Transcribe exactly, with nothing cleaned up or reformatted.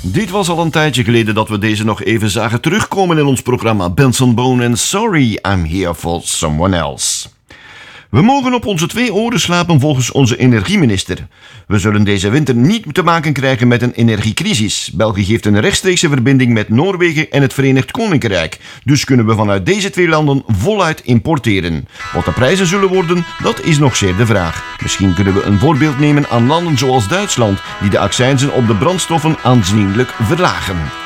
Dit was al een tijdje geleden dat we deze nog even zagen terugkomen in ons programma Benson Boone en Sorry, I'm Here for Someone Else. We mogen op onze twee oren slapen volgens onze energieminister. We zullen deze winter niet te maken krijgen met een energiecrisis. België heeft een rechtstreekse verbinding met Noorwegen en het Verenigd Koninkrijk. Dus kunnen we vanuit deze twee landen voluit importeren. Wat de prijzen zullen worden, dat is nog zeer de vraag. Misschien kunnen we een voorbeeld nemen aan landen zoals Duitsland, die de accijnzen op de brandstoffen aanzienlijk verlagen.